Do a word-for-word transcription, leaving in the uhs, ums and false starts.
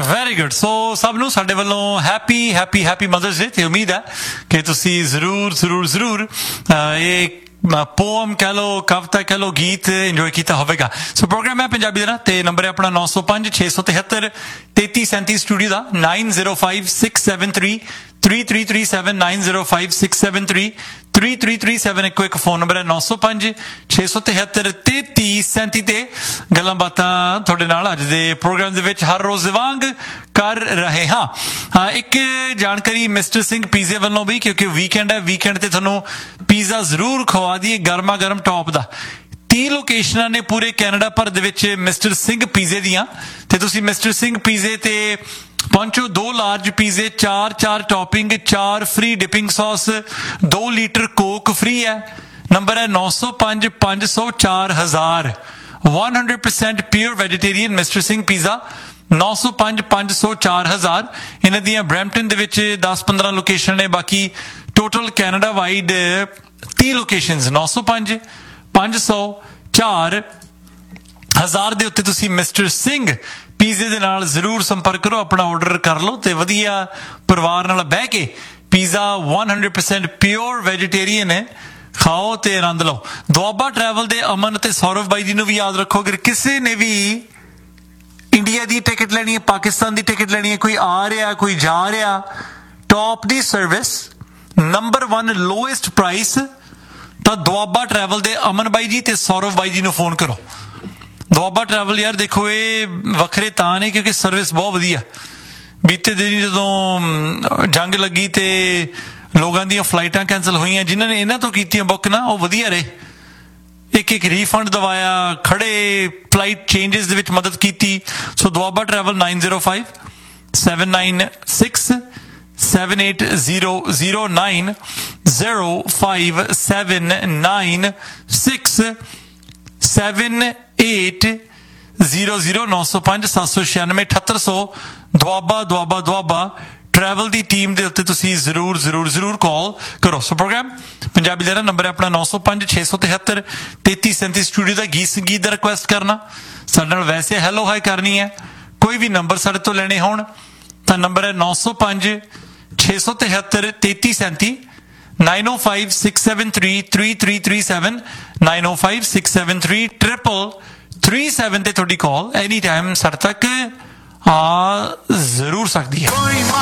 Very good. ਸੋ ਸਭ ਨੂੰ ਸਾਡੇ ਵੱਲੋਂ ਹੈਪੀ ਹੈਪੀ ਹੈਪੀ ਮਦਰਸ ਡੇ ਤੇ ਉਮੀਦ ਹੈ ਕਿ ਤੁਸੀਂ ਜ਼ਰੂਰ ਜ਼ਰੂਰ ਜ਼ਰੂਰ ਇਹ ਪੋਮ ਕਹਿ ਲਓ, ਕਵਿਤਾ ਕਹਿ ਲਓ, ਗੀਤ ਇੰਜੋਏ ਕੀਤਾ ਹੋਵੇਗਾ। ਸੋ ਪ੍ਰੋਗਰਾਮ ਹੈ ਪੰਜਾਬੀ ਦਾ ਨਾ, ਤੇ ਨੰਬਰ ਹੈ ਆਪਣਾ ਨੌ ਸੌ ਪੰਜ ਛੇ ਸੌ ਤਿਹੱਤਰ ਤੇਤੀ ਸੈਂਤੀ ਸਟੂਡੀਓ ਦਾ nine zero five six seven three three three three seven nine zero five six seven three three three three seven ਇੱਕੋ ਇੱਕ ਫੋਨ ਨੰਬਰ ਹੈ ਨੌ ਸੌ ਪੰਜ ਛੇ ਸੌ ਤਿਹੱਤਰ ਤੇਤੀ ਸੈਂਤੀ ਤੇ ਗੱਲਾਂ ਬਾਤਾਂ ਤੁਹਾਡੇ ਨਾਲ ਅੱਜ ਦੇ ਪ੍ਰੋਗਰਾਮ ਦੇ ਵਿੱਚ ਹਰ ਰੋਜ਼ ਵਾਂਗ ਕਰ ਰਹੇ ਹਾਂ। ਹਾਂ, ਇੱਕ ਜਾਣਕਾਰੀ ਮਿਸਟਰ ਸਿੰਘ ਪੀਜ਼ੇ ਵੱਲੋਂ ਵੀ, ਕਿਉਂਕਿ ਵੀਕਐਂਡ ਹੈ, ਵੀਕਐਂਡ ਤੇ ਤੁਹਾਨੂੰ ਪੀਜ਼ਾ ਜ਼ਰੂਰ ਖਵਾ ਦਈਏ ਗਰਮਾ ਗਰਮ ਟੌਪ ਦਾ। ਤੀਹ ਲੋਕੇਸ਼ਨਾਂ ਨੇ ਪੂਰੇ ਕੈਨੇਡਾ ਭਰ ਦੇ ਵਿੱਚ ਮਿਸਟਰ ਸਿੰਘ ਪੀਜ਼ੇ ਦੀਆਂ, ਤੇ ਤੁਸੀਂ ਮਿਸਟਰ ਸਿੰਘ ਪੀਜ਼ੇ ਤੇ ਪਹੁੰਚੋ। ਦੋ ਲਾਰਜ ਪੀਜ਼ੇ, ਚਾਰ ਚਾਰ ਟੌਪਿੰਗ, ਚਾਰ ਫ੍ਰੀ ਡਿਪਿੰਗ ਸੌਸ, ਦੋ ਲੀਟਰ ਕੋਕ ਫ੍ਰੀ ਹੈ। ਨੰਬਰ ਹੈ ਨੌ ਸੌ ਪੰਜ ਪੰਜ ਸੌ ਚਾਰ ਹਜ਼ਾਰ। one hundred percent pure vegetarian mister Singh pizza, ਨੌ ਸੌ ਪੰਜ ਪੰਜ ਸੌ ਚਾਰ ਹਜ਼ਾਰ। ਇਹਨਾਂ ਦੀਆਂ ਬਰੈਂਪਟਨ ਦੇ ਵਿੱਚ ਦਸ ਪੰਦਰਾਂ ਲੋਕੇਸ਼ਨ ਨੇ, ਬਾਕੀ ਟੋਟਲ ਕੈਨੇਡਾ ਵਾਈਡ ਤੀਹ ਲੋਕੇਸ਼ਨਸ। ਨੌ ਸੌ ਪੰਜ ਪੰਜ ਸੌ ਚਾਰ ਹਜ਼ਾਰ ਦੇ ਉੱਤੇ ਤੁਸੀਂ ਮਿਸਟਰ ਸਿੰਘ ਪੀਜ਼ੇ ਦੇ ਨਾਲ ਜ਼ਰੂਰ ਸੰਪਰਕ ਕਰੋ, ਆਪਣਾ ਆਰਡਰ ਕਰ ਲਓ ਤੇ ਵਧੀਆ ਪਰਿਵਾਰ ਨਾਲ ਬਹਿ ਕੇ pizza one hundred percent pure vegetarian ਹੈ, ਖਾਓ ਤੇ ਆਨੰਦ ਲਓ। ਦੁਆਬਾ ਟਰੈਵਲ ਦੇ ਅਮਨ ਤੇ ਸੌਰਵ ਬਾਈ ਜੀ ਨੂੰ ਵੀ ਯਾਦ ਰੱਖੋ, ਅਗਰ ਕਿਸੇ ਨੇ ਵੀ ਇੰਡੀਆ ਦੀ ਟਿਕਟ ਲੈਣੀ ਹੈ, ਪਾਕਿਸਤਾਨ ਦੀ ਟਿਕਟ ਲੈਣੀ ਹੈ, ਕੋਈ ਆ ਰਿਹਾ ਕੋਈ ਜਾ ਰਿਹਾ, ਟੌਪ ਦੀ service, number one lowest price, ਤਾਂ ਦੁਆਬਾ ਟਰੈਵਲ ਦੇ ਅਮਨ ਬਾਈ ਜੀ ਤੇ ਸੌਰਵ ਬਾਈ ਜੀ ਨੂੰ ਫੋਨ ਕਰੋ। ਦੁਆਬਾ ਟਰੈਵਲ ਯਾਰ ਦੇਖੋ ਇਹ ਵੱਖਰੇ ਤਾਂ ਨੇ ਕਿਉਂਕਿ ਸਰਵਿਸ ਬਹੁਤ ਵਧੀਆ। ਬੀਤੇ ਦਿਨ ਜਦੋਂ ਜੰਗ ਲੱਗੀ ਤੇ ਲੋਕਾਂ ਦੀਆਂ ਫਲਾਈਟਾਂ ਕੈਂਸਲ ਹੋਈਆਂ, ਜਿਨ੍ਹਾਂ ਨੇ ਇਹਨਾਂ ਤੋਂ ਕੀਤੀਆਂ ਬੁੱਕ ਨਾ, ਉਹ ਵਧੀਆ ਰਹੇ। ਇੱਕ ਇੱਕ ਰੀਫੰਡ ਦਵਾਇਆ, ਖੜੇ ਫਲਾਈਟ ਚੇਂਜਸ ਦੇ ਵਿੱਚ ਮਦਦ ਕੀਤੀ। ਸੋ Doaba travel nine zero five seven nine six seven eight zero zero nine zero five seven nine six seven eight zero zero ਨੌ ਸੌ ਪੰਜ ਸੱਤ ਸੌ ਛਿਆਨਵੇਂ ਅਠੱਤਰ ਸੌ। ਦੁਆਬਾ ਦੁਆਬਾ ਦੁਆਬਾ ਟਰੈਵਲ ਦੀ ਟੀਮ ਦੇ ਉੱਤੇ ਤੁਸੀਂ ਜ਼ਰੂਰ ਜ਼ਰੂਰ ਜ਼ਰੂਰ ਕਾਲ ਕਰੋ। ਸੋ ਪ੍ਰੋਗਰਾਮ ਪੰਜਾਬੀ ਦਾ ਨੰਬਰ ਹੈ ਆਪਣਾ ਨੌ ਸੌ ਪੰਜ ਛੇ ਸੌ ਤਿਹੱਤਰ ਤੇਤੀ ਸੈਂਤੀ ਸਟੂਡੀਓ ਦਾ ਗੀਤ ਸੰਗੀਤ ਦਾ ਰਿਕੁਐਸਟ ਕਰਨਾ, ਸਾਡੇ ਨਾਲ ਵੈਸੇ ਹੈਲੋ ਹਾਈ ਕਰਨੀ ਹੈ, ਕੋਈ ਵੀ ਨੰਬਰ ਸਾਡੇ ਤੋਂ ਲੈਣੇ ਹੋਣ ਤਾਂ ਨੰਬਰ ਹੈ ਨੌ ਸੌ ਪੰਜ ਛੇ ਸੌ ਤਿਹੱਤਰ ਤੇਤੀ ਸੈਂਤੀ ਨਾਈਨ ਓ five six seven three three three three seven nine ਓ five six seven three triple three seven ਤੇ ਤੁਹਾਡੀ ਕਾਲ ਐਨੀ ਟਾਈਮ ਸਾਡੇ ਤੱਕ ਆ ਜ਼ਰੂਰ ਸਕਦੀ ਹੈ।